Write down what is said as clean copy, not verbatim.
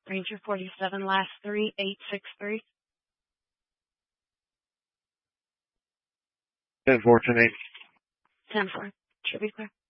Ranger 47, last 3863. 10-4, 10-8. 10-4. Should be clear.